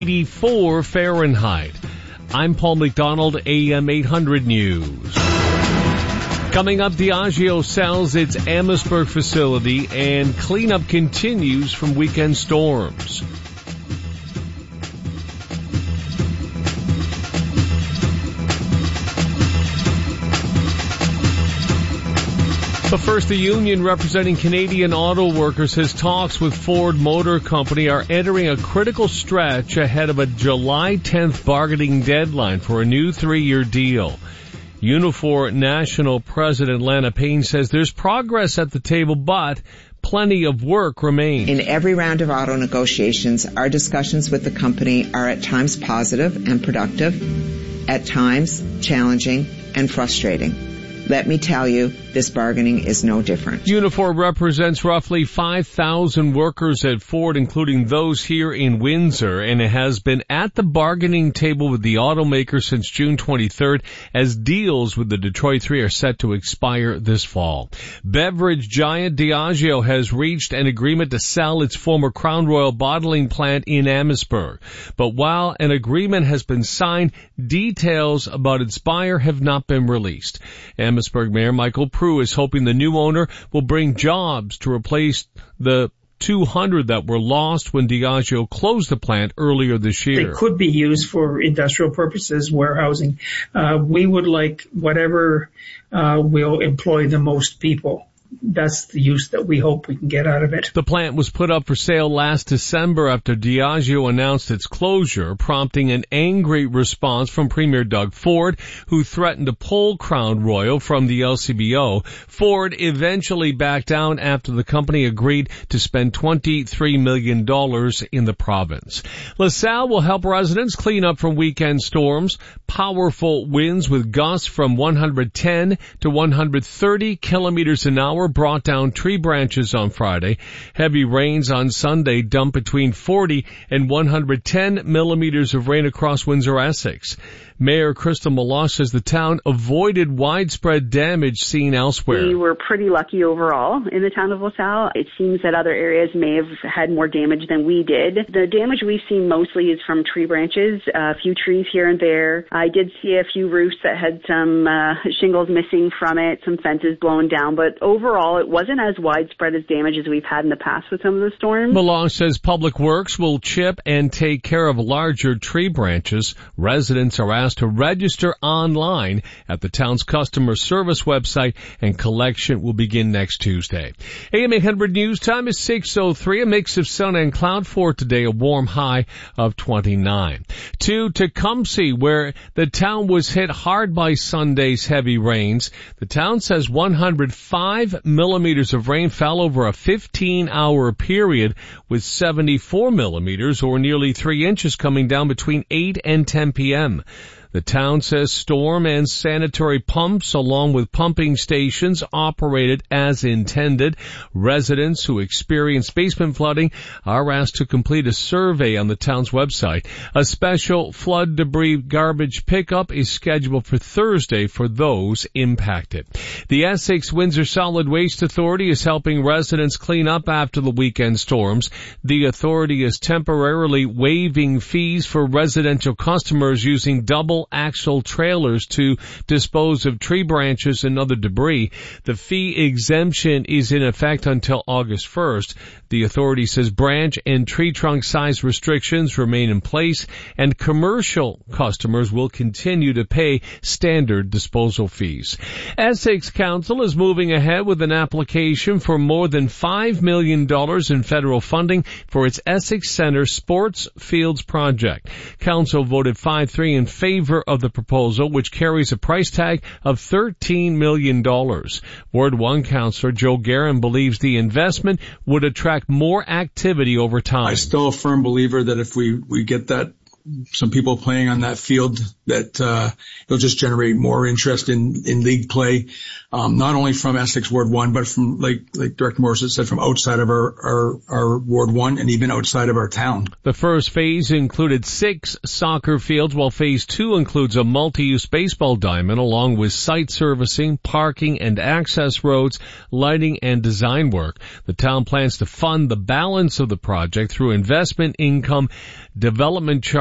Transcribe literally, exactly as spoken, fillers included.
eighty-four Fahrenheit. I'm Paul McDonald, A M eight hundred News. Coming up, Diageo sells its Amherstburg facility and cleanup continues from weekend storms. But first, the union representing Canadian auto workers says talks with Ford Motor Company are entering a critical stretch ahead of a July tenth bargaining deadline for a new three-year deal. Unifor National President Lana Payne says there's progress at the table, but plenty of work remains. In every round of auto negotiations, our discussions with the company are at times positive and productive, at times challenging and frustrating. Let me tell you, this bargaining is no different. Unifor represents roughly five thousand workers at Ford, including those here in Windsor, and it has been at the bargaining table with the automaker since June twenty-third, as deals with the Detroit Three are set to expire this fall. Beverage giant Diageo has reached an agreement to sell its former Crown Royal bottling plant in Amherstburg. But while an agreement has been signed, details about its buyer have not been released. Amherstburg Mayor Michael Prue is hoping the new owner will bring jobs to replace the two hundred that were lost when Diageo closed the plant earlier this year. They could be used for industrial purposes, warehousing. Uh, we would like whatever uh, will employ the most people. That's the use that we hope we can get out of it. The plant was put up for sale last December after Diageo announced its closure, prompting an angry response from Premier Doug Ford, who threatened to pull Crown Royal from the L C B O. Ford eventually backed down after the company agreed to spend twenty-three million dollars in the province. LaSalle will help residents clean up from weekend storms. Powerful winds with gusts from one hundred ten to one hundred thirty kilometers an hour brought down tree branches on Friday. Heavy rains on Sunday dumped between forty and one hundred ten millimeters of rain across Windsor-Essex. Mayor Crystal Meloche says the town avoided widespread damage seen elsewhere. We were pretty lucky overall in the town of LaSalle. It seems that other areas may have had more damage than we did. The damage we've seen mostly is from tree branches, a few trees here and there. I did see a few roofs that had some uh, shingles missing from it, some fences blown down, but overall it wasn't as widespread as damage as we've had in the past with some of the storms. Meloche says Public Works will chip and take care of larger tree branches. Residents are asked to register online at the town's customer service website, and collection will begin next Tuesday. A M eight hundred News time is six oh three, a mix of sun and cloud for today, a warm high of twenty-nine. To Tecumseh, where the town was hit hard by Sunday's heavy rains. The town says one hundred five millimeters of rain fell over a fifteen hour period, with seventy-four millimeters or nearly three inches coming down between eight and ten p.m. The town says storm and sanitary pumps along with pumping stations operated as intended. Residents who experienced basement flooding are asked to complete a survey on the town's website. A special flood debris garbage pickup is scheduled for Thursday for those impacted. The Essex Windsor Solid Waste Authority is helping residents clean up after the weekend storms. The authority is temporarily waiving fees for residential customers using double axle trailers to dispose of tree branches and other debris. The fee exemption is in effect until August first. The authority says branch and tree trunk size restrictions remain in place, and commercial customers will continue to pay standard disposal fees. Essex Council is moving ahead with an application for more than five million dollars in federal funding for its Essex Center Sports Fields project. Council voted five three in favor of the proposal, which carries a price tag of thirteen million dollars. Ward one Councillor Joe Guerin believes the investment would attract more activity over time. I'm still a firm believer that if we, we get that some people playing on that field that uh it'll just generate more interest in in league play, um not only from Essex Ward one, but from like like Director Morris has said, from outside of our our our Ward one and even outside of our town. The first phase included six soccer fields, while phase two includes a multi-use baseball diamond along with site servicing, parking and access roads, lighting and design work. The town plans to fund the balance of the project through investment income, development charge